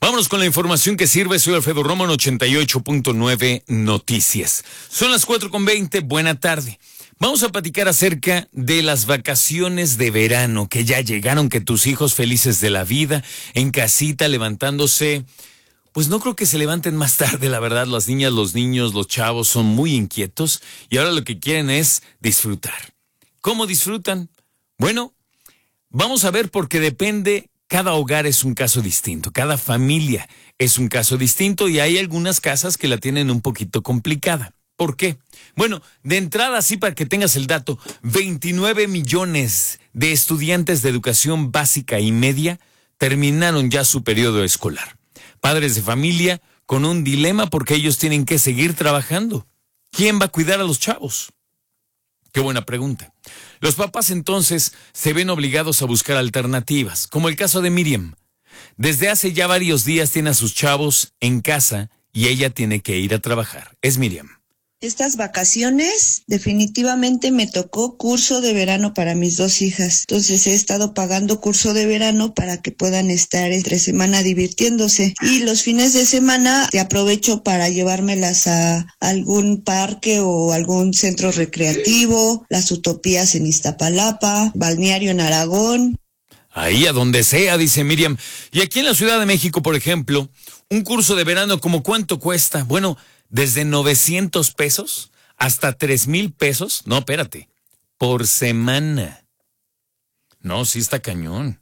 Vámonos con la información que sirve. Soy Alfredo Romo en 88.9 Noticias. Son las 4:20. Buena tarde. Vamos a platicar acerca de las vacaciones de verano que ya llegaron, que tus hijos felices de la vida, en casita, levantándose. Pues no creo que se levanten más tarde, la verdad. Las niñas, los niños, los chavos son muy inquietos y ahora lo que quieren es disfrutar. ¿Cómo disfrutan? Bueno, vamos a ver porque depende. Cada hogar es un caso distinto, cada familia es un caso distinto y hay algunas casas que la tienen un poquito complicada. ¿Por qué? Bueno, de entrada, así para que tengas el dato, 29 millones de estudiantes de educación básica y media terminaron ya su periodo escolar. Padres de familia con un dilema porque ellos tienen que seguir trabajando. ¿Quién va a cuidar a los chavos? Qué buena pregunta. Los papás entonces se ven obligados a buscar alternativas, como el caso de Miriam. Desde hace ya varios días tiene a sus chavos en casa y ella tiene que ir a trabajar. Es Miriam. Estas vacaciones definitivamente me tocó curso de verano para mis dos hijas. Entonces he estado pagando curso de verano para que puedan estar entre semana divirtiéndose. Y los fines de semana te aprovecho para llevármelas a algún parque o algún centro recreativo, las Utopías en Iztapalapa, balneario en Aragón. Ahí a donde sea, dice Miriam. Y aquí en la Ciudad de México, por ejemplo, un curso de verano, ¿cómo cuánto cuesta? Bueno, desde 900 pesos hasta 3,000 pesos. No, espérate. Por semana. No, sí está cañón.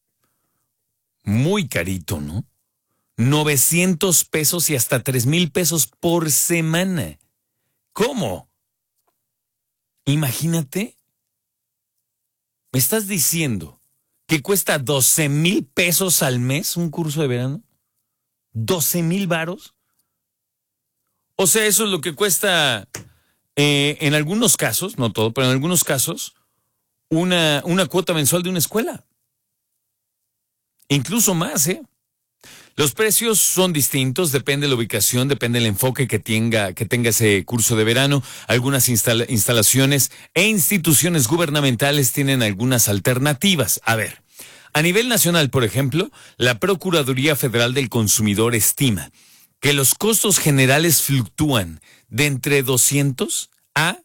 Muy carito, ¿no? 900 pesos y hasta 3,000 pesos por semana. ¿Cómo? Imagínate. ¿Me estás diciendo que cuesta 12,000 pesos al mes un curso de verano? ¿12,000 varos? O sea, eso es lo que cuesta, en algunos casos, no todo, pero en algunos casos, una cuota mensual de una escuela. Incluso más, ¿eh? Los precios son distintos, depende de la ubicación, depende del enfoque que tenga ese curso de verano. Algunas instalaciones e instituciones gubernamentales tienen algunas alternativas. A ver, a nivel nacional, por ejemplo, la Procuraduría Federal del Consumidor estima que los costos generales fluctúan de entre 200 a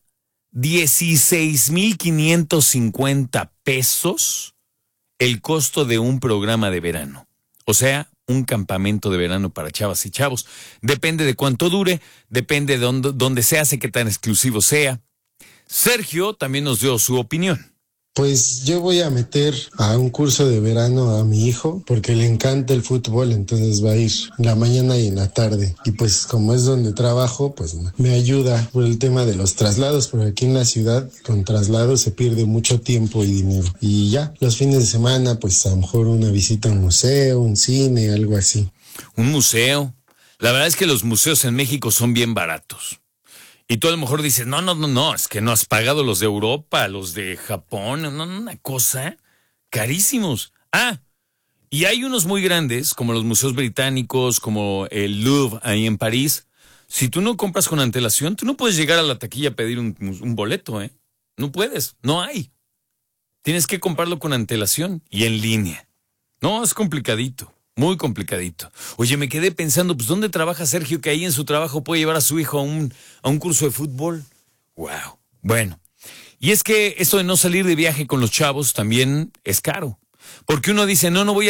16,550 pesos el costo de un programa de verano. O sea, un campamento de verano para chavas y chavos. Depende de cuánto dure, depende de dónde se hace, qué tan exclusivo sea. Sergio también nos dio su opinión. Pues yo voy a meter a un curso de verano a mi hijo porque le encanta el fútbol, entonces va a ir en la mañana y en la tarde. Y pues como es donde trabajo, pues me ayuda por el tema de los traslados, porque aquí en la ciudad con traslados se pierde mucho tiempo y dinero. Y ya, los fines de semana, pues a lo mejor una visita a un museo, un cine, algo así. Un museo. La verdad es que los museos en México son bien baratos. Y tú a lo mejor dices, no, es que no has pagado los de Europa, los de Japón, no, una cosa, carísimos. Ah, y hay unos muy grandes, como los museos británicos, como el Louvre ahí en París. Si tú no compras con antelación, tú no puedes llegar a la taquilla a pedir un boleto, ¿eh? No puedes, no hay. Tienes que comprarlo con antelación y en línea. No, es complicadito. Muy complicadito. Oye, me quedé pensando, pues, ¿dónde trabaja Sergio que ahí en su trabajo puede llevar a su hijo a un curso de fútbol? Wow. Bueno, y es que esto de no salir de viaje con los chavos también es caro. Porque uno dice, no voy a